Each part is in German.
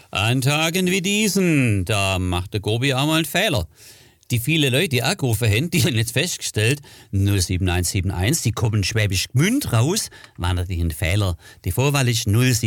An Tagen wie diesen, da macht der Gobi auch mal einen Fehler. Die viele Leute, die angerufen haben, die haben jetzt festgestellt, 07171, die kommen Schwäbisch Gmünd raus, war natürlich ein Fehler. Die Vorwahl ist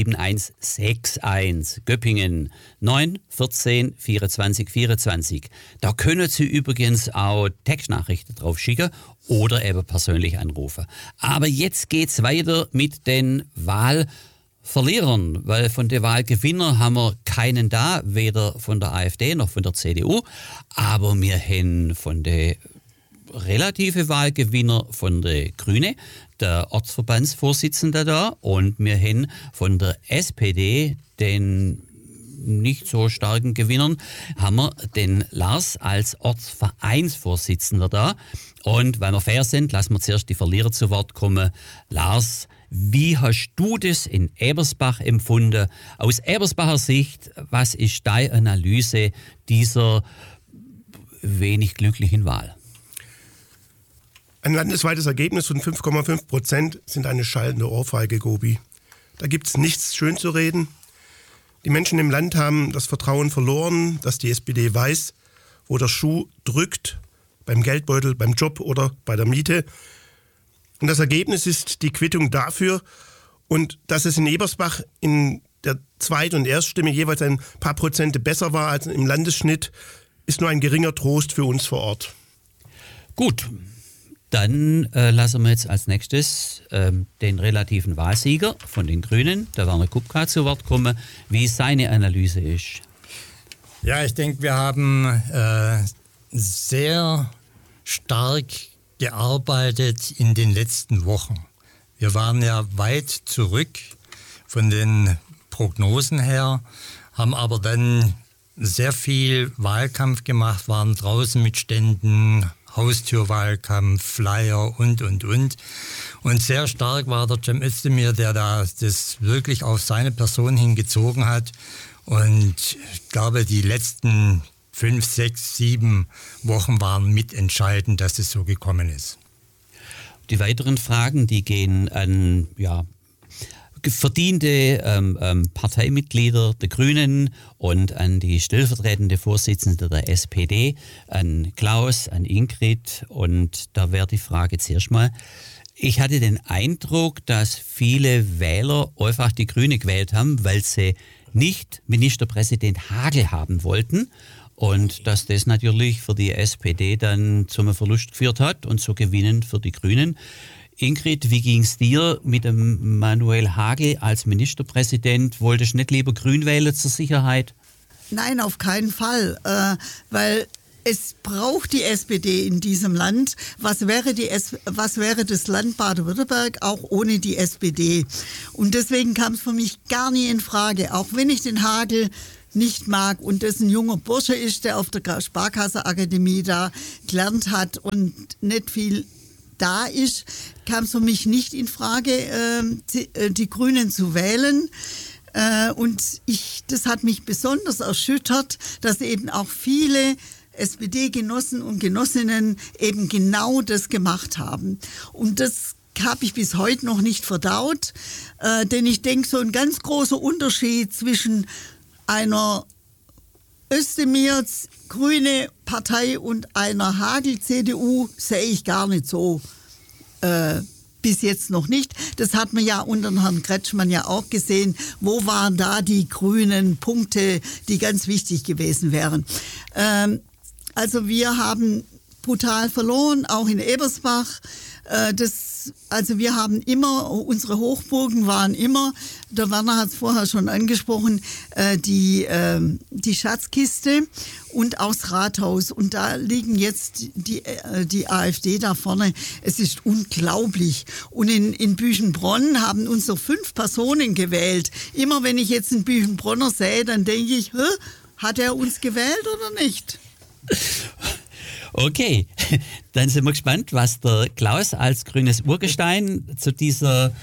07161, Göppingen, 9 14 24 24. Da können Sie übrigens auch Textnachrichten drauf schicken oder eben persönlich anrufen. Aber jetzt geht's weiter mit den Wahlverlierern, weil von den Wahlgewinnern haben wir keinen da, weder von der AfD noch von der CDU, aber wir haben von den relativen Wahlgewinner von der Grüne, der Ortsverbandsvorsitzende da, und wir haben von der SPD, den nicht so starken Gewinnern, haben wir den Lars als Ortsvereinsvorsitzender da. Und weil wir fair sind, lassen wir zuerst die Verlierer zu Wort kommen. Lars, wie hast du das in Ebersbach empfunden? Aus Ebersbacher Sicht, was ist deine Analyse dieser wenig glücklichen Wahl? Ein landesweites Ergebnis von 5,5% sind eine schallende Ohrfeige, Gobi. Da gibt es nichts schön zu reden. Die Menschen im Land haben das Vertrauen verloren, dass die SPD weiß, wo der Schuh drückt, beim Geldbeutel, beim Job oder bei der Miete. Und das Ergebnis ist die Quittung dafür. Und dass es in Ebersbach in der Zweit- und Erststimme jeweils ein paar Prozente besser war als im Landesschnitt, ist nur ein geringer Trost für uns vor Ort. Gut, dann lassen wir jetzt als nächstes den relativen Wahlsieger von den Grünen, der Werner Kupka, zu Wort kommen, wie seine Analyse ist. Ja, ich denke, wir haben sehr stark gearbeitet in den letzten Wochen. Wir waren ja weit zurück von den Prognosen her, haben aber dann sehr viel Wahlkampf gemacht, waren draußen mit Ständen, Haustürwahlkampf, Flyer und. Und sehr stark war der Cem Özdemir, der das wirklich auf seine Person hingezogen hat. Und ich glaube, die letzten 5, 6, 7 Wochen waren mitentscheidend, dass es so gekommen ist. Die weiteren Fragen, die gehen an verdiente Parteimitglieder der Grünen und an die stellvertretende Vorsitzende der SPD, an Klaus, an Ingrid. Und da wäre die Frage zuerst mal, ich hatte den Eindruck, dass viele Wähler einfach die Grüne gewählt haben, weil sie nicht Ministerpräsident Hagel haben wollten. Und dass das natürlich für die SPD dann zum Verlust geführt hat und zu Gewinnen für die Grünen. Ingrid, wie ging es dir mit dem Manuel Hagel als Ministerpräsident? Wolltest du nicht lieber Grün wählen zur Sicherheit? Nein, auf keinen Fall, weil es braucht die SPD in diesem Land. Was wäre das Land Baden-Württemberg auch ohne die SPD? Und deswegen kam es für mich gar nie in Frage, auch wenn ich den Hagel nicht mag und das ein junger Bursche ist, der auf der Sparkassenakademie da gelernt hat und nicht viel da ist, kam es für mich nicht in Frage, die Grünen zu wählen. Und das hat mich besonders erschüttert, dass eben auch viele SPD-Genossen und Genossinnen eben genau das gemacht haben. Und das habe ich bis heute noch nicht verdaut, denn ich denke, so ein ganz großer Unterschied zwischen einer Özdemir grüne Partei und einer Hagel-CDU sehe ich gar nicht so. Bis jetzt noch nicht. Das hat man ja unter Herrn Kretschmann ja auch gesehen. Wo waren da die grünen Punkte, die ganz wichtig gewesen wären? Also wir haben brutal verloren, auch in Ebersbach. Also wir haben immer, unsere Hochburgen waren immer, der Werner hat es vorher schon angesprochen, die Schatzkiste und auch das Rathaus. Und da liegen jetzt die AfD da vorne. Es ist unglaublich. Und in Büchenbronn haben uns so 5 Personen gewählt. Immer wenn ich jetzt einen Büchenbronner sehe, dann denke ich, hat er uns gewählt oder nicht? Okay, dann sind wir gespannt, was der Klaus als grünes Urgestein zu dieser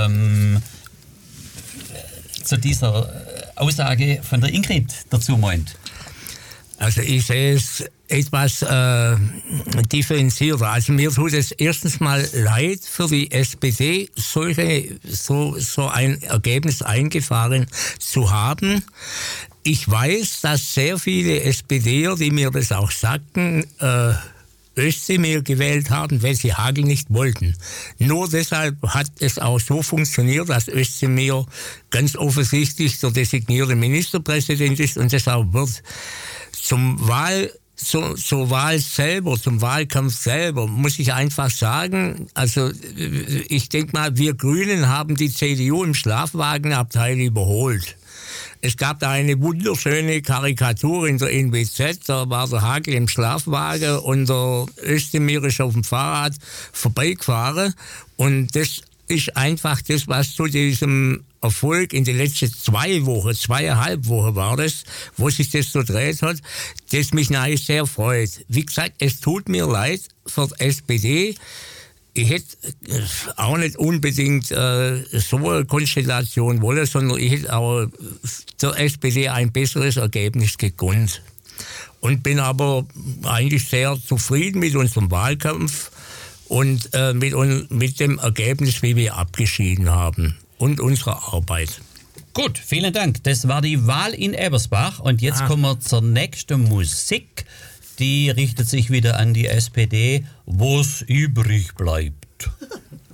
Aussage von der Ingrid dazu meint. Also ich sehe es etwas differenzierter. Also mir tut es erstens mal leid für die SPD, so ein Ergebnis eingefahren zu haben. Ich weiß, dass sehr viele SPDer, die mir das auch sagten, Özdemir gewählt haben, weil sie Hagel nicht wollten. Nur deshalb hat es auch so funktioniert, dass Özdemir ganz offensichtlich der designierte Ministerpräsident ist und deshalb wird zur Wahl selber, zum Wahlkampf selber, muss ich einfach sagen, also ich denke mal, wir Grünen haben die CDU im Schlafwagenabteil überholt. Es gab da eine wunderschöne Karikatur in der NWZ, da war der Hagel im Schlafwagen und der Özdemir ist auf dem Fahrrad vorbeigefahren und das ist einfach das, was zu diesem Erfolg in den letzten 2,5 Wochen war das, wo sich das so dreht hat, das mich natürlich sehr freut. Wie gesagt, es tut mir leid für die SPD. Ich hätte auch nicht unbedingt so eine Konstellation wollen, sondern ich hätte auch der SPD ein besseres Ergebnis gegönnt. Und bin aber eigentlich sehr zufrieden mit unserem Wahlkampf und mit dem Ergebnis, wie wir abgeschieden haben und unserer Arbeit. Gut, vielen Dank. Das war die Wahl in Ebersbach und jetzt kommen wir zur nächsten Musik. Die richtet sich wieder an die SPD, wo's übrig bleibt.